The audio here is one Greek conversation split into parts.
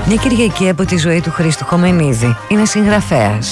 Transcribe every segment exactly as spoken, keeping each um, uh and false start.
Μια Κυριακή από τη ζωή του Χρήστου Χομενίδη. Είναι συγγραφέας.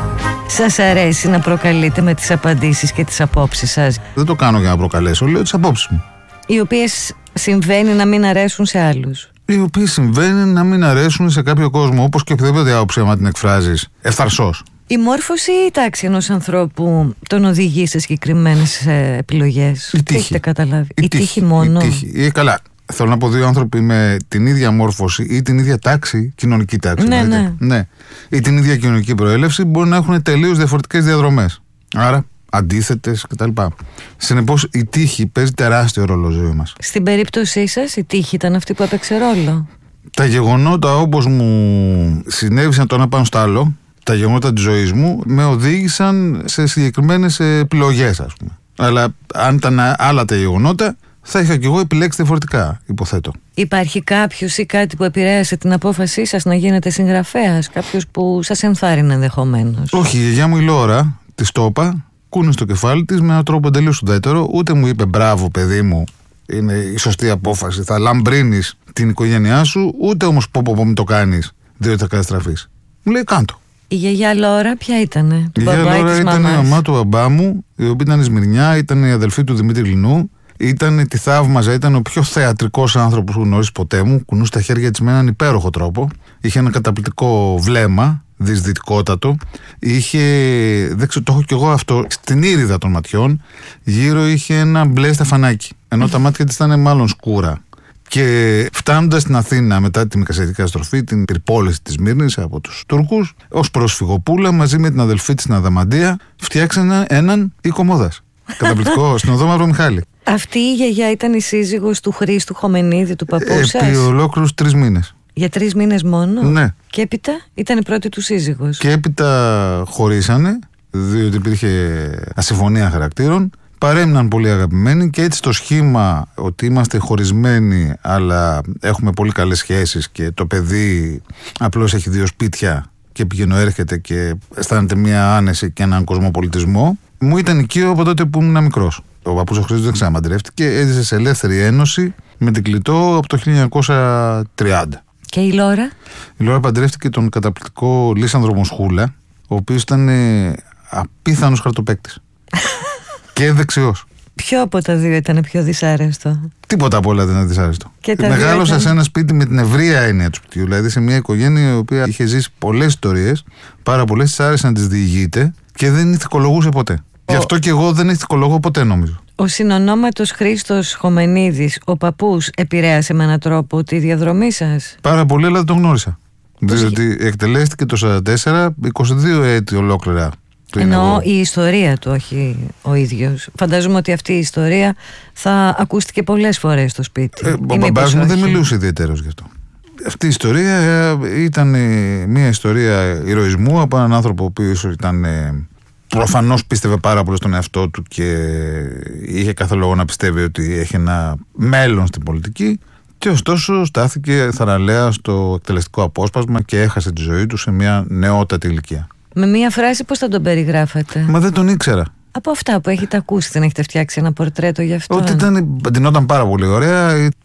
Σας αρέσει να προκαλείτε με τις απαντήσεις και τις απόψεις σας? Δεν το κάνω για να προκαλέσω, λέω τις απόψεις μου. Οι οποίες συμβαίνει να μην αρέσουν σε άλλους. Οι οποίες συμβαίνει να μην αρέσουν σε κάποιο κόσμο, όπως και οποιαδήποτε άποψη, άμα την εκφράζεις ευθαρσώς. Η μόρφωση ή η τάξη ενός ανθρώπου τον οδηγεί σε συγκεκριμένες επιλογές? Η τύχη. Έχετε καταλάβει? Η, η τύχη, τύχη μόνο. Η τύχη. Ε, καλά. Θέλω να πω δύο άνθρωποι με την ίδια μόρφωση ή την ίδια τάξη, κοινωνική τάξη. Ναι, ναι. ναι. Ή την ίδια κοινωνική προέλευση μπορεί να έχουν τελείως διαφορετικές διαδρομές. Άρα αντίθετες κτλ. Συνεπώς η τύχη παίζει τεράστιο ρόλο στη ζωή μας. Στην περίπτωσή σας η τύχη ήταν αυτή που έπαιξε ρόλο? Τα γεγονότα όπως μου συνέβησαν το ένα πάνω στο άλλο, τα γεγονότα της ζωής μου με οδήγησαν σε συγκεκριμένες επιλογές, ας πούμε. Αλλά αν ήταν άλλα τα γεγονότα, θα είχα κι εγώ επιλέξει διαφορετικά, υποθέτω. Υπάρχει κάποιος ή κάτι που επηρέασε την απόφασή σας να γίνετε συγγραφέας? Κάποιος που σας ενθάρρυνε ενδεχομένως? Όχι, η γιαγιά μου η Λώρα, της το είπα, κούνε στο κεφάλι της με έναν τρόπο τελείως ουδέτερο. Ούτε μου είπε μπράβο, παιδί μου, είναι η σωστή απόφαση, θα λαμπρύνεις την οικογένειά σου, ούτε όμως πω πω πω μην το κάνεις, διότι θα καταστραφείς. Μου λέει κάντο. Η γιαγιά Λώρα ποια ήτανε? Η γιαγιά Λώρα ήταν η μαμά του μπαμπά μου, η οποία ήταν η Σμυρνιά, ήταν η αδελφή του Δημήτρη Λινού. Ήταν, τη θαύμαζα, ήταν ο πιο θεατρικός άνθρωπος που γνωρίσει ποτέ μου. Κουνούσε τα χέρια της με έναν υπέροχο τρόπο. Είχε ένα καταπληκτικό βλέμμα, δυσδυτικότατο. Είχε, δεν ξέρω, το έχω κι εγώ αυτό, στην ήριδα των ματιών, γύρω είχε ένα μπλε στεφανάκι. Ενώ τα μάτια της ήταν μάλλον σκούρα. Και φτάνοντας στην Αθήνα μετά τη μικρασιατική καταστροφή, την πυρπόληση της Σμύρνης από τους Τούρκους, ως πρόσφυγοπούλα μαζί με την αδελφή της την Αδαμαντία, φτιάξανε έναν οίκο μόδας. Καταπληκτικό, στην οδό Μαύρο Μιχάλη. Αυτή η γιαγιά ήταν η σύζυγος του Χρήστου Χομενίδη, του παππού σας? Επί ολόκληρους τρεις μήνες. Για τρεις μήνες μόνο? Ναι. Και έπειτα ήταν η πρώτη του σύζυγος? Και έπειτα χωρίσανε, διότι υπήρχε ασυμφωνία χαρακτήρων. Παρέμειναν πολύ αγαπημένοι και έτσι το σχήμα ότι είμαστε χωρισμένοι αλλά έχουμε πολύ καλές σχέσεις και το παιδί απλώς έχει δύο σπίτια και πηγαίνω έρχεται και αισθάνεται μια άνεση και έναν κοσμοπολιτισμό, μου ήταν οικείο από τότε που ήμουν μικρός. Ο παππούς ο Χρήστος δεν ξαναμαντρεύτηκε, έζησε σε ελεύθερη ένωση με την Κλητό από το χίλια εννιακόσια τριάντα. Και η Λώρα? Η Λώρα παντρεύτηκε τον καταπληκτικό Λίσανδρο Μοσχούλα, ο οποίος ήταν απίθανος χαρτοπαίκτης. Και δεξιός. Ποιο από τα δύο ήταν πιο δυσάρεστο? Τίποτα από όλα δεν ήταν δυσάρεστο. Μεγάλωσα ήταν... σε ένα σπίτι με την ευρεία έννοια του σπιτιού. Δηλαδή σε μια οικογένεια η οποία είχε ζήσει πολλές ιστορίες, πάρα πολλές, της άρεσε να τις διηγείται και δεν ηθικολογούσε ποτέ. Ο... Γι' αυτό και εγώ δεν ηθικολογώ ποτέ, νομίζω. Ο συνονόματος Χρήστος Χομενίδης, ο παππούς, επηρέασε με έναν τρόπο τη διαδρομή σας? Πάρα πολύ, αλλά δεν τον γνώρισα. Διότι εκτελέστηκε το σαράντα τέσσερα, είκοσι δύο έτη ολόκληρα. Εννοώ η ιστορία του, όχι ο ίδιος. Φαντάζομαι ότι αυτή η ιστορία θα ακούστηκε πολλές φορές στο σπίτι. Ε, ο μπαμπάς μου δεν μιλούσε ιδιαίτερος γι' αυτό. Αυτή η ιστορία ήταν μια ιστορία ηρωισμού από έναν άνθρωπο ο οποίος ήταν, προφανώς πίστευε πάρα πολύ στον εαυτό του και είχε κάθε λόγο να πιστεύει ότι έχει ένα μέλλον στην πολιτική, και ωστόσο στάθηκε θαραλέα στο εκτελεστικό απόσπασμα και έχασε τη ζωή του σε μια νεότατη ηλικία. Με μία φράση πώς θα τον περιγράφατε? Μα δεν τον ήξερα. Από αυτά που έχετε ακούσει, δεν έχετε φτιάξει ένα πορτρέτο γι' αυτό? Ότι ήταν, ντυνόταν πάρα πολύ ωραία,